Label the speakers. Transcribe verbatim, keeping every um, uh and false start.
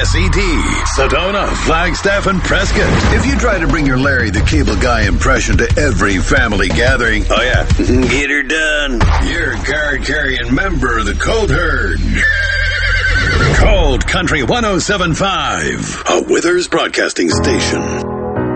Speaker 1: S E D, Sedona, Flagstaff, and Prescott. If you try to bring your Larry the Cable Guy impression to every family gathering, oh yeah, get her done. You're a card-carrying member of the Cold Herd. Cold Country one oh seven point five, a Withers Broadcasting Station.